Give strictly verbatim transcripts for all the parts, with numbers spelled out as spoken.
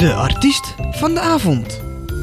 De artiest van de avond.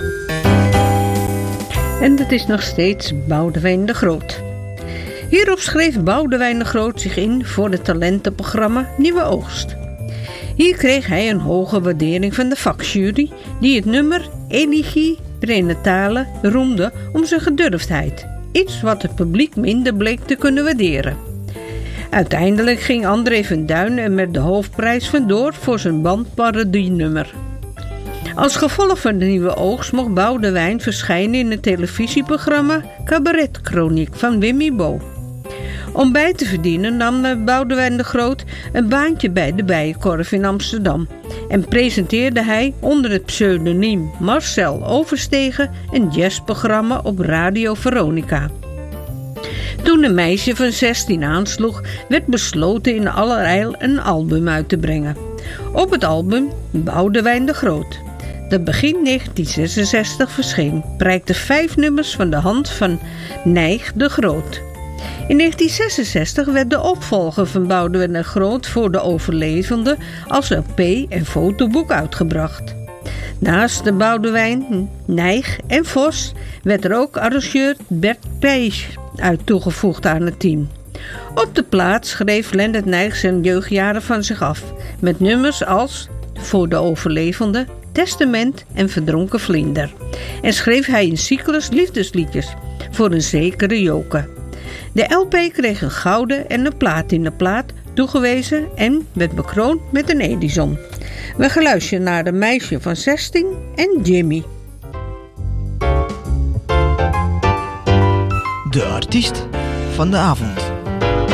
En dat is nog steeds Boudewijn de Groot. Hierop schreef Boudewijn de Groot zich in voor het talentenprogramma Nieuwe Oogst. Hier kreeg hij een hoge waardering van de vakjury, die het nummer Elegie Prenatale roemde om zijn gedurfdheid. Iets wat het publiek minder bleek te kunnen waarderen. Uiteindelijk ging André van Duin er met de hoofdprijs vandoor voor zijn bandparodie-nummer. Als gevolg van de Nieuwe Oogst mocht Boudewijn verschijnen in het televisieprogramma Cabaret Chroniek van Wimmy Bo. Om bij te verdienen nam Boudewijn de Groot een baantje bij de Bijenkorf in Amsterdam en presenteerde hij onder het pseudoniem Marcel Overstegen een jazzprogramma op Radio Veronica. Toen een meisje van zestien aansloeg, werd besloten in allerijl een album uit te brengen. Op het album Boudewijn de Groot, dat begin negentien zesenzestig verscheen, prijkte vijf nummers van de hand van Nijg de Groot. In negentien zesenzestig werd de opvolger van Boudewijn de Groot voor de overlevenden als L P en fotoboek uitgebracht. Naast de Boudewijn, Nijg en Vos werd er ook arrangeur Bert Pijs uit toegevoegd aan het team. Op de plaat schreef Lennart Nijg zijn jeugdjaren van zich af, met nummers als Voor de Overlevenden, Testament en Verdronken Vlinder. En schreef hij een cyclus liefdesliedjes voor een zekere Joke. De L P kreeg een gouden en een platinaplaat toegewezen en werd bekroond met een Edison. We gaan luisteren naar een meisje van zestien en Jimmy. De artiest van de avond.